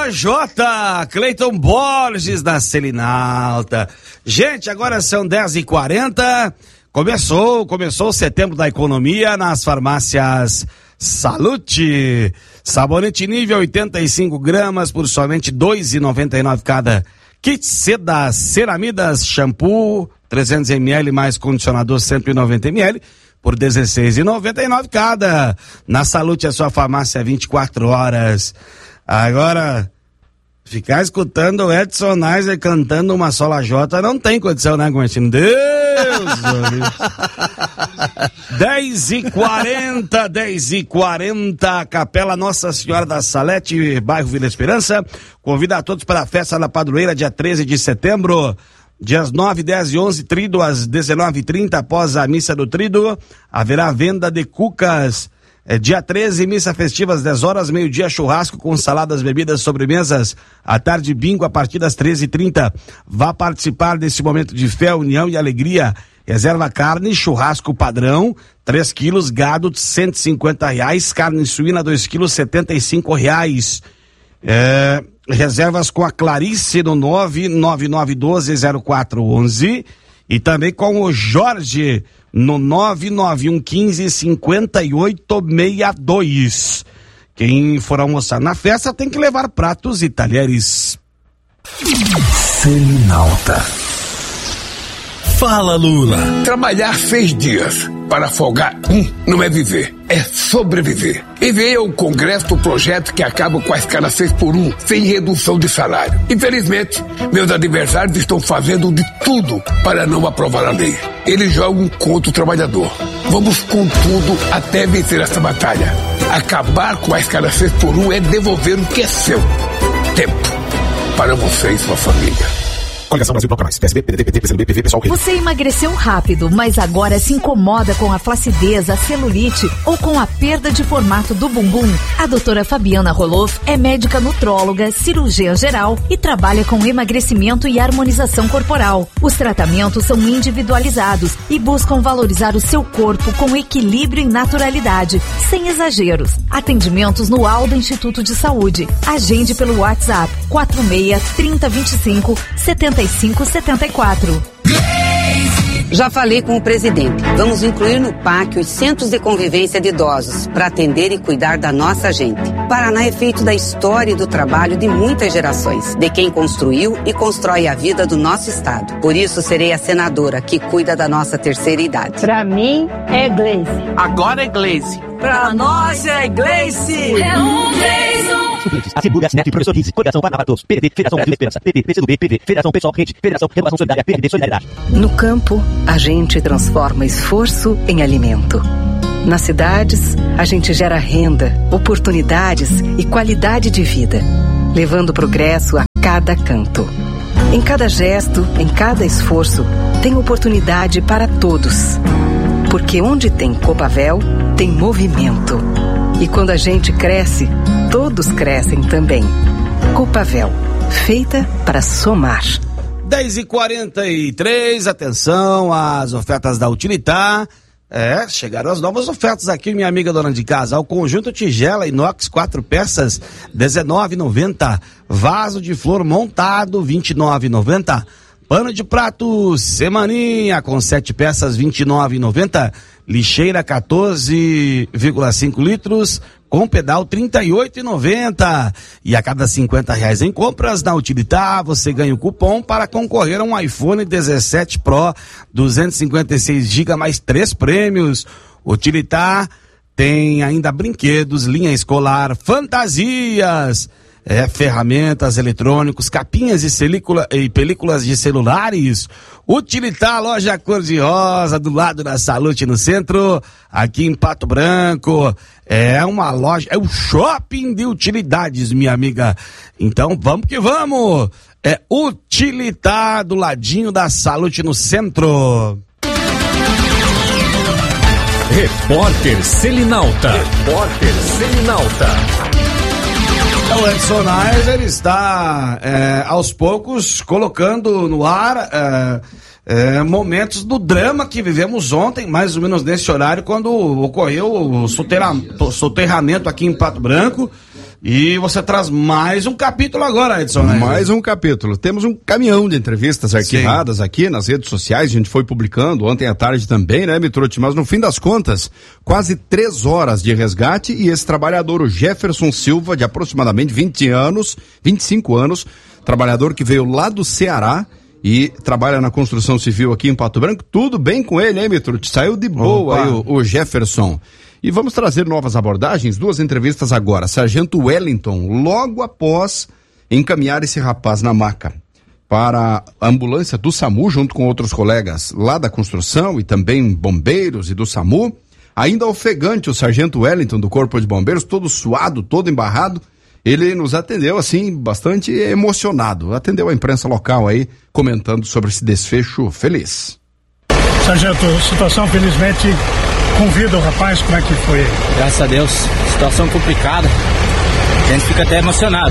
J. Cleiton Borges da Selinalta. Gente, agora são 10h40. Começou o setembro da economia nas farmácias Salute. Sabonete nível 85 gramas por somente R$ 2,99 cada. Kit Seda Ceramidas Shampoo 300 ml mais condicionador 190 ml por R$ 16,99 cada. Na Salute, a sua farmácia 24 horas. Agora, ficar escutando o Edson Neiser cantando uma sola J não tem condição, né, Guantino? Deus! 10h40, Capela Nossa Senhora da Salete, bairro Vila Esperança, convida a todos para a festa da padroeira, dia 13 de setembro, dias 9, 10 e 11, trido às 19h30, após a missa do trido, haverá venda de cucas. Dia 13, missa festiva às 10 horas, meio-dia, churrasco com saladas, bebidas, sobremesas. À tarde, bingo a partir das 13h30. Vá participar desse momento de fé, união e alegria. Reserva carne, churrasco padrão, 3 quilos, gado, R$150. Carne suína, 2 quilos, R$75. Reservas com a Clarice no 999120411 e também com o Jorge no 991155862. Quem for almoçar na festa tem que levar pratos e talheres. Selinalta. Fala, Lula. Trabalhar 6 dias para folgar não é viver, é sobreviver. Enviei ao Congresso o projeto que acaba com a escala 6x1, sem redução de salário. Infelizmente, meus adversários estão fazendo de tudo para não aprovar a lei. Eles jogam contra o trabalhador. Vamos com tudo até vencer essa batalha. Acabar com a escala 6x1 é devolver o que é seu. Tempo para você e sua família. Coligação Brasil Procamais, PSB, PDT, PCdoB, PV, Pessoal. Você emagreceu rápido, mas agora se incomoda com a flacidez, a celulite ou com a perda de formato do bumbum? A doutora Fabiana Roloff é médica nutróloga, cirurgiã geral e trabalha com emagrecimento e harmonização corporal. Os tratamentos são individualizados e buscam valorizar o seu corpo com equilíbrio e naturalidade, sem exageros. Atendimentos no Aldo Instituto de Saúde. Agende pelo WhatsApp 46-3025-7574. Já falei com o presidente. Vamos incluir no PAC os centros de convivência de idosos para atender e cuidar da nossa gente. Paraná é feito da história e do trabalho de muitas gerações, de quem construiu e constrói a vida do nosso estado. Por isso serei a senadora que cuida da nossa terceira idade. Pra mim é Gleice. Agora é Gleice. Pra nós é Gleice. É um Gleison. Assegure, Assinete e Professor Guise, Coligação Paraná para Todos, PDT, Federação Brasil Esperança, PT, PCdoB, PV, Federação Pessoal Rede, Federação Renovação Solidária, PRD Solidariedade. No campo, a gente transforma esforço em alimento. Nas cidades, a gente gera renda, oportunidades e qualidade de vida, levando progresso a cada canto. Em cada gesto, em cada esforço, tem oportunidade para todos. Porque onde tem Copavel, tem movimento. E quando a gente cresce, todos crescem também. Copavel, feita para somar. 10h43, atenção às ofertas da Utilitar. Chegaram as novas ofertas aqui, minha amiga dona de casa. O conjunto tigela inox 4 peças, R$19,90. Vaso de flor montado, R$29,90. Pano de prato Semaninha com 7 peças, R$29,90. Lixeira 14,5 litros com pedal R$38,90. E a cada R$50 em compras na Utilitar, você ganha o cupom para concorrer a um iPhone 17 Pro 256 GB mais 3 prêmios. Utilitar tem ainda brinquedos, linha escolar, fantasias, ferramentas, eletrônicos, capinhas e películas de celulares. Utilitar, loja cor-de-rosa, do lado da Salute no centro, aqui em Pato Branco. É uma loja, é o shopping de utilidades, minha amiga. Então vamos que vamos. É Utilitar, do ladinho da Salute no centro. Repórter Selinalta. Repórter Selinalta. O Edson Neiser está aos poucos colocando no ar momentos do drama que vivemos ontem, mais ou menos nesse horário, quando ocorreu o soterramento aqui em Pato Branco. E você traz mais um capítulo agora, Edson, né? Mais um capítulo. Temos um caminhão de entrevistas arquivadas aqui nas redes sociais, a gente foi publicando ontem à tarde também, né, Mitrucci? Mas no fim das contas, quase 3 horas de resgate e esse trabalhador, o Jefferson Silva, de aproximadamente 25 anos, trabalhador que veio lá do Ceará e trabalha na construção civil aqui em Pato Branco. Tudo bem com ele, hein, Mitrucci? Saiu de boa aí o Jefferson. E vamos trazer novas abordagens, 2 entrevistas agora. Sargento Wellington, logo após encaminhar esse rapaz na maca para a ambulância do SAMU, junto com outros colegas lá da construção e também bombeiros e do SAMU, ainda ofegante o Sargento Wellington do Corpo de Bombeiros, todo suado, todo embarrado, ele nos atendeu assim, bastante emocionado, atendeu a imprensa local aí, comentando sobre esse desfecho feliz. Sargento, situação felizmente... Convida o rapaz, como é que foi? Graças a Deus, situação complicada, a gente fica até emocionado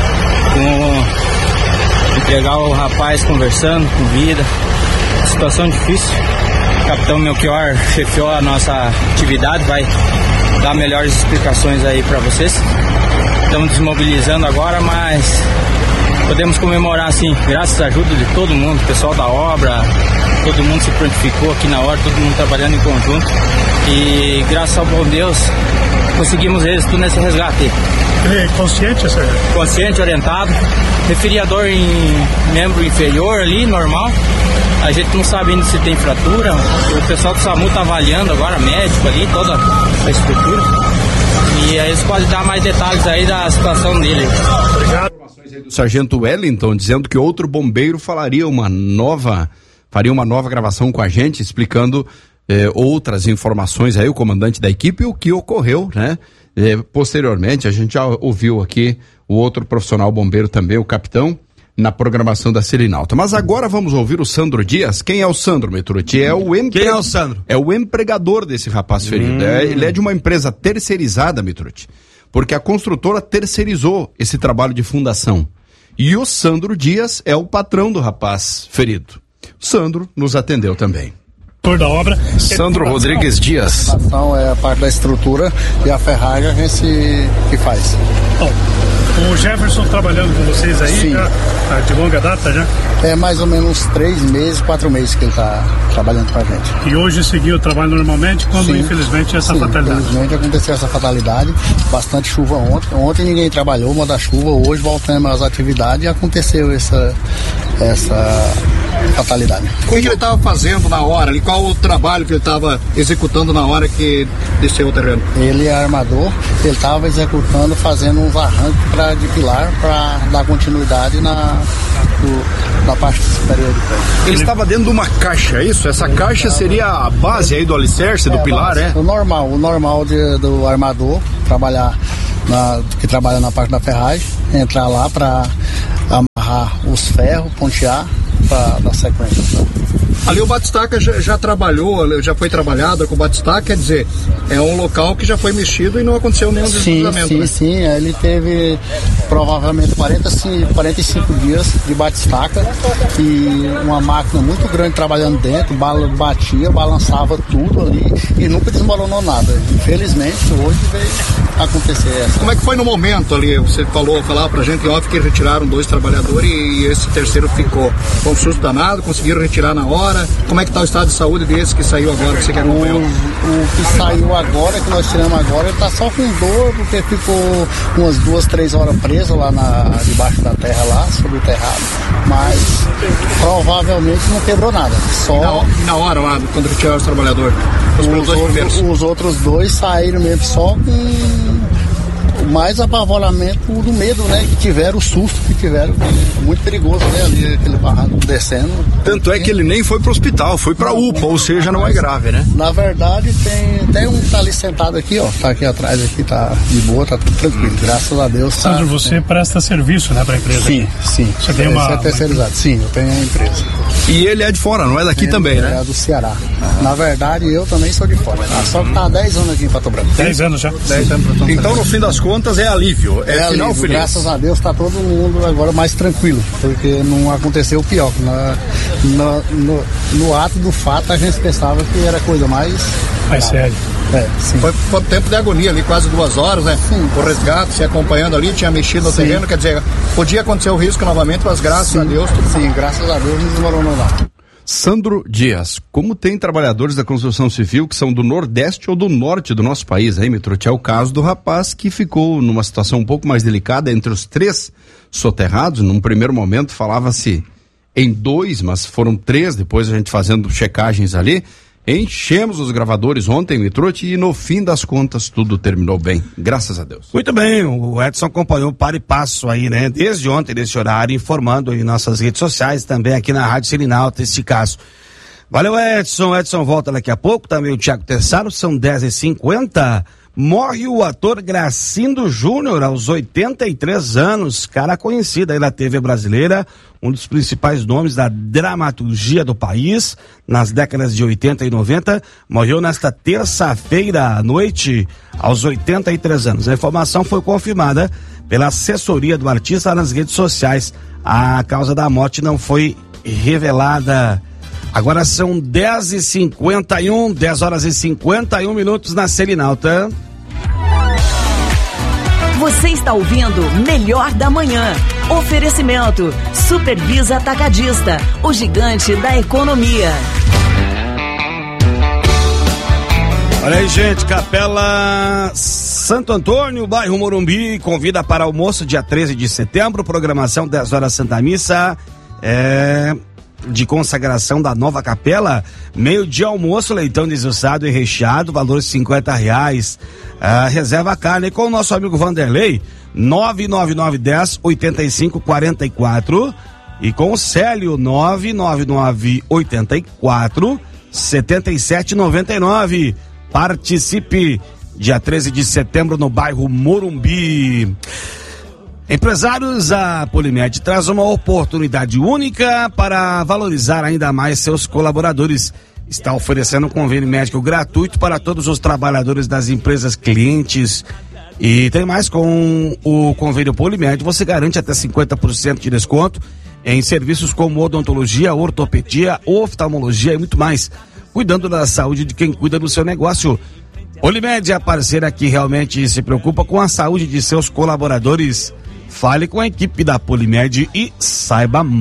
com entregar o rapaz conversando, com vida, situação difícil. O capitão Melchior chefiou a nossa atividade, vai dar melhores explicações aí para vocês. Estamos desmobilizando agora, mas podemos comemorar assim, graças à ajuda de todo mundo, pessoal da obra, todo mundo se prontificou aqui na hora, todo mundo trabalhando em conjunto e graças ao bom Deus conseguimos êxito nesse resgate. Ele é consciente, senhor? Consciente, orientado, referi a dor em membro inferior ali, normal. A gente não sabe ainda se tem fratura, o pessoal do SAMU está avaliando agora, médico ali, toda a estrutura. E aí eles podem dar mais detalhes aí da situação dele. Obrigado. Do Sargento Wellington dizendo que outro bombeiro faria uma nova gravação com a gente, explicando outras informações aí, o comandante da equipe, o que ocorreu, né? Posteriormente, a gente já ouviu aqui o outro profissional bombeiro também, o capitão, na programação da Selinalta. Mas agora vamos ouvir o Sandro Dias. Quem é o Sandro, Mitrucci? Quem é o Sandro? É o empregador desse rapaz ferido. Ele é de uma empresa terceirizada, Mitrucci, porque a construtora terceirizou esse trabalho de fundação. E o Sandro Dias é o patrão do rapaz ferido. O Sandro nos atendeu também. Da obra. Sandro Rodrigues Dias. A fundação é a parte da estrutura e a ferragem a gente que faz. Bom, o Jefferson trabalhando com vocês aí, sim, já, de longa data já? É mais ou menos 3 meses, 4 meses que ele está trabalhando com a gente. E hoje seguiu o trabalho normalmente, quando sim, infelizmente essa fatalidade? Infelizmente aconteceu essa fatalidade, bastante chuva ontem. Ontem ninguém trabalhou, uma da chuva, hoje voltamos às atividades e aconteceu essa fatalidade. O que ele estava fazendo na hora ali? Qual o trabalho que ele estava executando na hora que desceu o terreno? Ele é armador, ele estava executando, fazendo uns arranques de pilar para dar continuidade na parte superior do prédio. Ele estava dentro de uma caixa, é isso? Essa caixa seria a base aí do alicerce, do pilar, base, O normal do armador, que trabalha na parte da ferragem, entrar lá para amarrar os ferros, pontear, para dar sequência. Ali o batistaca já trabalhou, já foi trabalhado com o batistaca, quer dizer, é um local que já foi mexido e não aconteceu nenhum deslizamento. Sim, né? Sim, ele teve provavelmente 45 dias de batistaca e uma máquina muito grande trabalhando dentro, batia, balançava tudo ali e nunca desmoronou nada. Infelizmente, hoje veio acontecer essa. Como é que foi no momento ali? Você falava pra gente off que retiraram 2 trabalhadores e esse terceiro ficou. Foi um susto danado, conseguiram retirar na hora. Como é que está o estado de saúde desse que saiu agora, que você quer acompanhar? O que saiu agora, que nós tiramos agora, ele está só com dor, porque ficou umas 2, 3 horas preso lá debaixo da terra, lá, sobre o terrado. Mas provavelmente não quebrou nada. Só... E na hora lá, quando retiraram os trabalhadores? Os outros 2 saíram mesmo só com mais apavoramento do medo, né, que tiveram, o susto que tiveram, muito perigoso, né, ali aquele barranco descendo. Tanto é que ele nem foi pro hospital, foi pra UPA, ou seja, não é grave, né? Na verdade, tem um que tá ali sentado aqui, ó, tá aqui atrás, aqui tá de boa, tá tudo tranquilo, graças a Deus. Sandro, você presta serviço, né, pra empresa? Sim. Você tem Você é terceirizado, sim, eu tenho a empresa. E ele é de fora, não é daqui também, né? É do Ceará. Na verdade, eu também sou de fora, só que tá há 10 anos aqui em Pato Branco. 10 anos já? 10 anos. Então, no fim das contas, contas é alívio. É final alívio. feliz. Graças a Deus está todo mundo agora mais tranquilo, porque não aconteceu o pior. No ato do fato a gente pensava que era coisa mais sério. Sim. Foi tempo de agonia ali, quase 2 horas, né? Sim. O resgate, se acompanhando ali, tinha mexido no terreno, quer dizer, podia acontecer o risco novamente, mas graças a Deus. Sim, graças a Deus não demorou nada. Sandro Dias, como tem trabalhadores da construção civil que são do Nordeste ou do Norte do nosso país, hein, Mitrotti? É o caso do rapaz que ficou numa situação um pouco mais delicada entre os 3 soterrados. Num primeiro momento falava-se em 2, mas foram 3, depois a gente fazendo checagens ali. Enchemos os gravadores ontem, Mitrotti, e no fim das contas tudo terminou bem, graças a Deus. Muito bem, o Edson acompanhou o par e passo aí, né? Desde ontem, nesse horário, informando em nossas redes sociais, também aqui na Rádio Selinalta, este caso. Valeu, Edson volta daqui a pouco, também o Thiago Tessaro, são 10h50. Morre o ator Gracindo Júnior aos 83 anos, cara conhecido aí na TV brasileira, um dos principais nomes da dramaturgia do país, nas décadas de 80 e 90, morreu nesta terça-feira à noite, aos 83 anos. A informação foi confirmada pela assessoria do artista nas redes sociais. A causa da morte não foi revelada. Agora são 10h51, 10h51 na Selinalta. Você está ouvindo Melhor da Manhã. Oferecimento Supervisa Atacadista, o gigante da economia. Olha aí, gente, Capela Santo Antônio, bairro Morumbi, convida para almoço dia 13 de setembro, programação 10 horas Santa Missa, de consagração da nova capela, meio-dia almoço, leitão desossado e recheado, valor R$50. Reserva a carne com o nosso amigo Vanderlei, 99910-8544, e com o Célio, 99984-7799. Participe, dia 13 de setembro no bairro Morumbi. Empresários, a Polimed traz uma oportunidade única para valorizar ainda mais seus colaboradores. Está oferecendo um convênio médico gratuito para todos os trabalhadores das empresas clientes. E tem mais, com o convênio Polimed, você garante até 50% de desconto em serviços como odontologia, ortopedia, oftalmologia e muito mais, cuidando da saúde de quem cuida do seu negócio. Polimed é a parceira que realmente se preocupa com a saúde de seus colaboradores. Fale com a equipe da Polimed e saiba mais.